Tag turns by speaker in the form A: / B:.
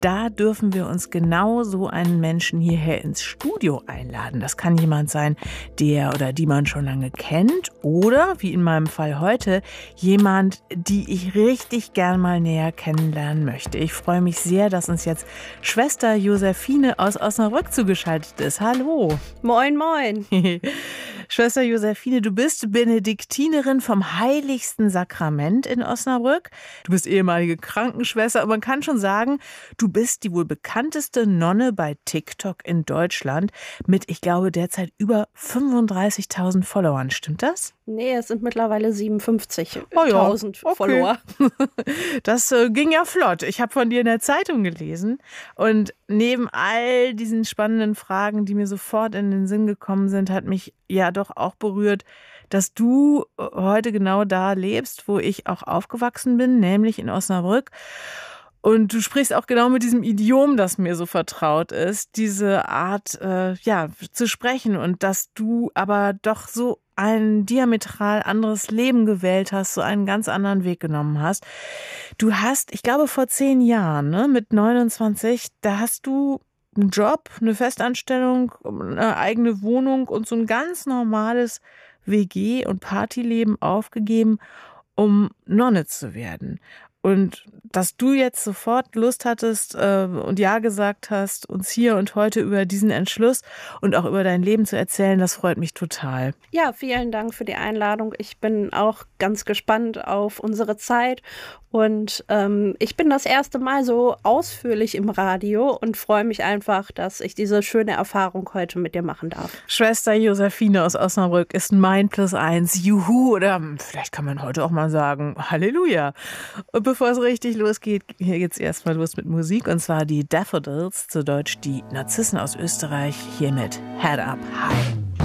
A: da dürfen wir uns genau so einen Menschen hierher ins Studio einladen. Das kann jemand sein, der oder die man schon lange kennt oder, wie in meinem Fall heute, jemand, die ich richtig gern mal näher kennenlernen möchte. Ich freue mich sehr, dass uns jetzt Schwester Josephine aus Osnabrück zugeschaltet ist. Hallo.
B: Moin, moin.
A: Schwester Josephine, du bist Benediktinerin vom Heiligsten Sakrament in Osnabrück. Du bist ehemalige Krankenschwester und man kann schon sagen, du bist die wohl bekannteste Nonne bei TikTok in Deutschland mit, ich glaube, derzeit über 35.000 Followern. Stimmt das?
B: Nee, es sind mittlerweile 57.000 Follower.
A: Das ging ja flott. Ich habe von dir in der Zeitung gelesen und neben all diesen spannenden Fragen, die mir sofort in den Sinn gekommen sind, hat mich ja doch auch berührt, dass du heute genau da lebst, wo ich auch aufgewachsen bin, nämlich in Osnabrück. Und du sprichst auch genau mit diesem Idiom, das mir so vertraut ist, diese Art zu sprechen und dass du aber doch so ein diametral anderes Leben gewählt hast, so einen ganz anderen Weg genommen hast. Du hast, ich glaube vor 10 Jahren, mit 29, da hast du einen Job, eine Festanstellung, eine eigene Wohnung und so ein ganz normales WG- und Partyleben aufgegeben, um Nonne zu werden. Und dass du jetzt sofort Lust hattest und Ja gesagt hast, uns hier und heute über diesen Entschluss und auch über dein Leben zu erzählen, das freut mich total.
B: Ja, vielen Dank für die Einladung. Ich bin auch ganz gespannt auf unsere Zeit. Und ich bin das erste Mal so ausführlich im Radio und freue mich einfach, dass ich diese schöne Erfahrung heute mit dir machen darf.
A: Schwester Josephine aus Osnabrück ist mein +1. Juhu, oder vielleicht kann man heute auch mal sagen, Halleluja. Und bevor es richtig losgeht, hier geht's erstmal los mit Musik. Und zwar die Daffodils, zu Deutsch die Narzissen aus Österreich, hier mit Head Up High.